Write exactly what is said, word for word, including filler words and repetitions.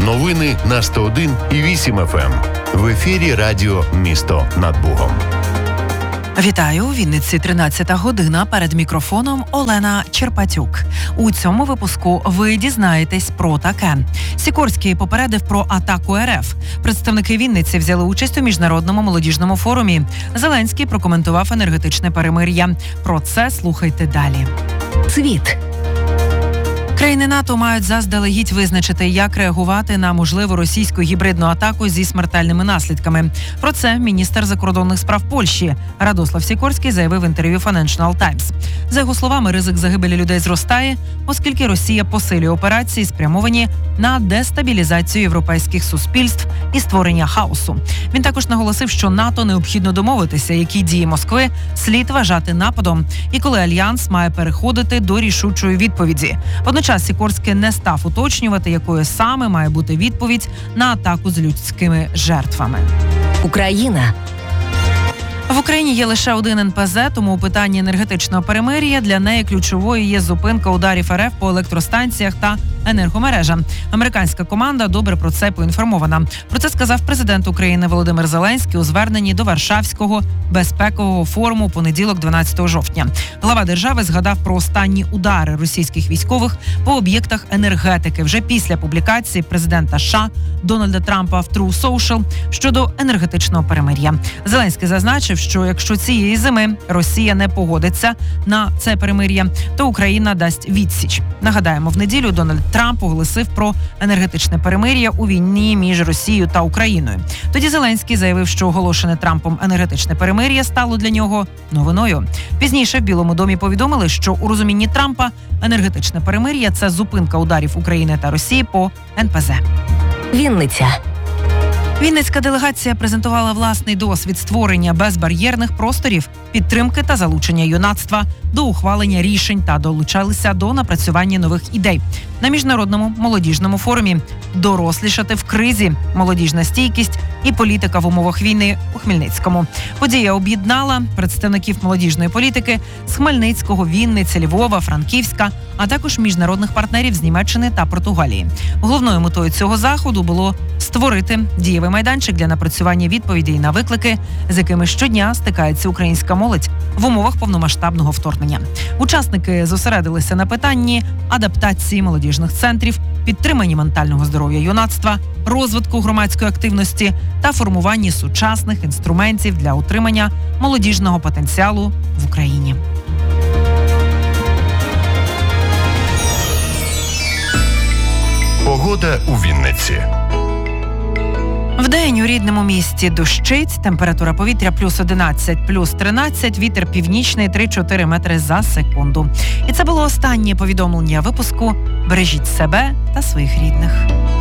Новини на сто один і вісім еф ем. В ефірі радіо «Місто над Богом». Вітаю! У Вінниці тринадцята година. Перед мікрофоном Олена Черпатюк. У цьому випуску ви дізнаєтесь про таке. Сікорський попередив про атаку ер еф. Представники Вінниці взяли участь у міжнародному молодіжному форумі. Зеленський прокоментував енергетичне перемир'я. Про це слухайте далі. Світ. Країни НАТО мають заздалегідь визначити, як реагувати на можливу російську гібридну атаку зі смертельними наслідками. Про це міністр закордонних справ Польщі Радослав Сікорський заявив в інтерв'ю Financial Times. За його словами, ризик загибелі людей зростає, оскільки Росія посилює операції, спрямовані на дестабілізацію європейських суспільств і створення хаосу. Він також наголосив, що НАТО необхідно домовитися, які дії Москви слід вважати нападом, і коли Альянс має переходити до рішучої відповіді. Водночас Сікорський не став уточнювати, якою саме має бути відповідь на атаку з людськими жертвами. Україна. В Україні є лише один ен пе зет, тому у питанні енергетичного перемир'я для неї ключовою є зупинка ударів ер еф по електростанціях та енергомережам. Американська команда добре про це поінформована. Про це сказав президент України Володимир Зеленський у зверненні до Варшавського безпекового форуму у понеділок, дванадцятого жовтня. Глава держави згадав про останні удари російських військових по об'єктах енергетики вже після публікації президента США Дональда Трампа в True Social щодо енергетичного перемир'я. Зеленський зазначив, що якщо цієї зими Росія не погодиться на це перемир'я, то Україна дасть відсіч. Нагадаємо, в неділю Дональд Трамп оголосив про енергетичне перемир'я у війні між Росією та Україною. Тоді Зеленський заявив, що оголошене Трампом енергетичне перемир'я стало для нього новиною. Пізніше в Білому домі повідомили, що у розумінні Трампа енергетичне перемир'я – це зупинка ударів України та Росії по ен пе зет. Вінниця. Вінницька делегація презентувала власний досвід створення безбар'єрних просторів, підтримки та залучення юнацтва до ухвалення рішень та долучалися до напрацювання нових ідей на міжнародному молодіжному форумі «Дорослішати в кризі. Молодіжна стійкість і політика в умовах війни» у Хмельницькому. Подія об'єднала представників молодіжної політики з Хмельницького, Вінниці, Львова, Франківська, а також міжнародних партнерів з Німеччини та Португалії. Головною метою цього заходу було створити дієвий майданчик для напрацювання відповідей на виклики, з якими щодня стикається українська молодь в умовах повномасштабного вторгнення. Учасники зосередилися на питанні адаптації молодіжних центрів, підтриманні ментального здоров'я юнацтва, розвитку громадської активності та формуванні сучасних інструментів для утримання молодіжного потенціалу в Україні. Погода у Вінниці. Вдень у рідному місті дощить, температура повітря плюс одинадцять, плюс тринадцять, вітер північний три-чотири метри за секунду. І це було останнє повідомлення випуску. Бережіть себе та своїх рідних.